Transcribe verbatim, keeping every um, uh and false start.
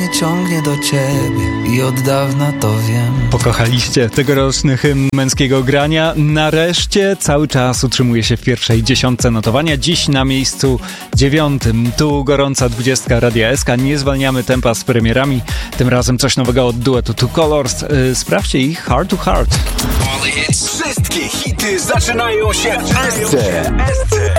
ciągnie do ciebie i od dawna to wiem. Pokochaliście tegoroczny hymn męskiego grania. Nareszcie cały czas utrzymuje się w pierwszej dziesiątce notowania. Dziś na miejscu dziewiątym. Tu gorąca dwudziestka Radia S K. Nie zwalniamy tempa z premierami. Tym razem coś nowego od duetu Two Colors. Yy, sprawdźcie ich Heart to Heart. Wszystkie hity zaczynają się w S C.